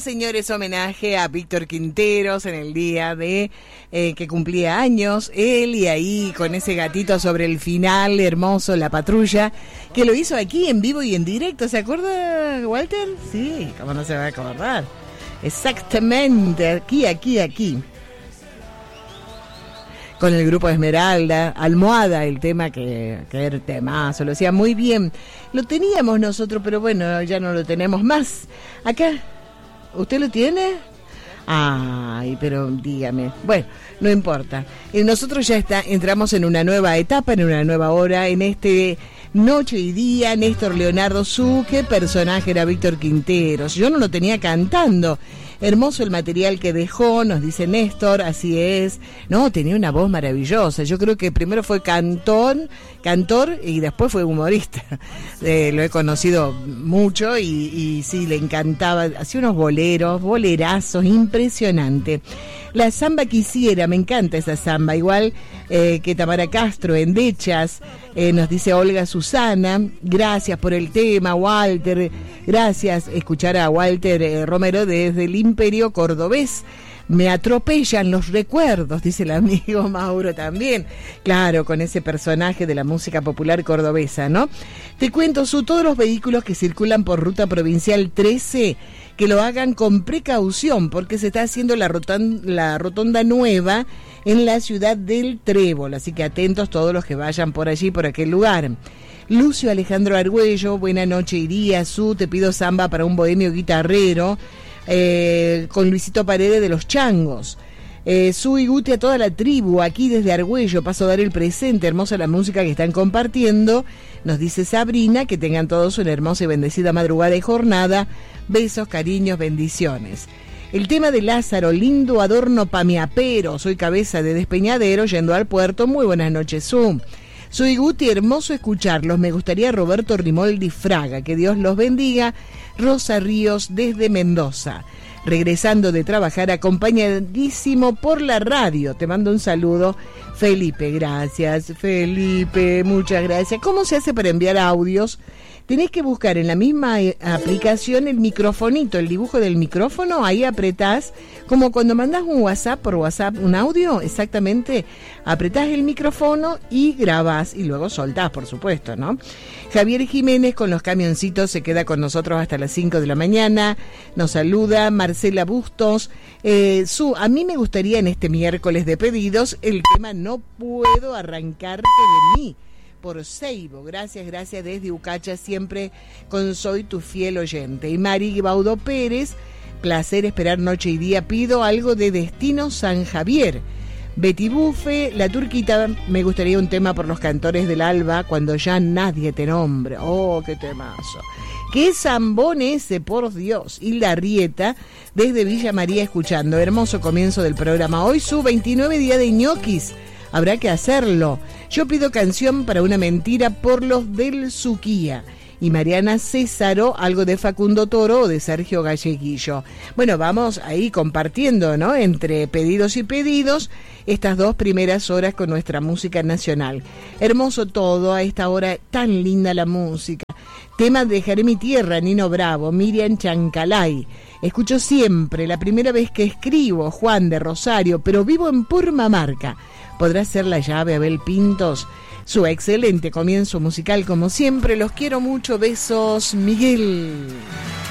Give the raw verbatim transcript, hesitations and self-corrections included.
señores, homenaje a Víctor Quinteros en el día de eh, que cumplía años. Él y ahí con ese gatito sobre el final, hermoso, La Patrulla, que lo hizo aquí en vivo y en directo. ¿Se acuerda, Walter? Sí, ¿cómo no se va a acordar? Exactamente, aquí, aquí, aquí. Con el grupo Esmeralda, Almohada, el tema que, que era temazo, lo hacía muy bien. Lo teníamos nosotros, pero bueno, ya no lo tenemos más. Acá, ¿usted lo tiene? Ay, pero dígame. Bueno, no importa. Eh, nosotros ya está, entramos en una nueva etapa, en una nueva hora, en este Noche y Día. Néstor Leonardo Su, qué personaje era Víctor Quinteros. Yo no lo tenía cantando. Hermoso el material que dejó, nos dice Néstor, así es. No, tenía una voz maravillosa. Yo creo que primero fue cantón, cantor y después fue humorista. Eh, lo he conocido mucho y, y sí, le encantaba. Hacía unos boleros, bolerazos, impresionante. La samba quisiera, me encanta esa samba, igual eh, que Tamara Castro, Endechas, eh, nos dice Olga Susana, gracias por el tema, Walter, gracias, escuchar a Walter eh, Romero desde el Imperio Cordobés. Me atropellan los recuerdos, dice el amigo Mauro también. Claro, con ese personaje de la música popular cordobesa, ¿no? Te cuento, Su, todos los vehículos que circulan por Ruta Provincial trece, que lo hagan con precaución, porque se está haciendo la rotonda, la rotonda nueva en la ciudad del Trébol. Así que atentos todos los que vayan por allí, por aquel lugar. Lucio Alejandro Argüello, buena noche y día, Su, te pido samba para un bohemio guitarrero. Eh, con Luisito Paredes de los Changos. eh, Su y Guti a toda la tribu, aquí desde Argüello, paso a dar el presente, hermosa la música que están compartiendo, nos dice Sabrina, que tengan todos una hermosa y bendecida madrugada y jornada, besos, cariños, bendiciones. El tema de Lázaro, lindo adorno pa' mi apero, soy cabeza de despeñadero yendo al puerto, muy buenas noches, Su. Soy Guti, hermoso escucharlos. Me gustaría Roberto Rimoldi Fraga, que Dios los bendiga. Rosa Ríos desde Mendoza. Regresando de trabajar, acompañadísimo por la radio. Te mando un saludo, Felipe. Gracias, Felipe. Muchas gracias. ¿Cómo se hace para enviar audios? Tenés que buscar en la misma aplicación el microfonito, el dibujo del micrófono, ahí apretás, como cuando mandás un WhatsApp por WhatsApp, un audio, exactamente, apretás el micrófono y grabás y luego soltás, por supuesto, ¿no? Javier Jiménez con los camioncitos se queda con nosotros hasta las cinco de la mañana, nos saluda Marcela Bustos. Eh, Su, a mí me gustaría en este miércoles de pedidos el tema No puedo arrancarte de mí, por Seibo. Gracias, gracias desde Ucacha, siempre con Soy tu fiel oyente. Y Mari Baudo Pérez, placer esperar noche y día, pido algo de Destino San Javier. Betty Bufe, La Turquita, me gustaría un tema por los cantores del alba, cuando ya nadie te nombre. Oh, qué temazo. Qué zambón ese, por Dios. Hilda Rieta, desde Villa María, escuchando. Hermoso comienzo del programa. Hoy su veintinueve día de ñoquis. Habrá que hacerlo. Yo pido canción para una mentira por los del Suquía. Y Mariana Césaro, algo de Facundo Toro o de Sergio Galleguillo. Bueno, vamos ahí compartiendo, ¿no? Entre pedidos y pedidos, estas dos primeras horas con nuestra música nacional. Hermoso todo, a esta hora tan linda la música. Tema Dejaré mi tierra, Nino Bravo, Miriam Chancalay. Escucho siempre, la primera vez que escribo, Juan de Rosario, pero vivo en Purmamarca. ¿Podrá ser la llave, Abel Pintos? Su excelente comienzo musical, como siempre. Los quiero mucho. Besos, Miguel.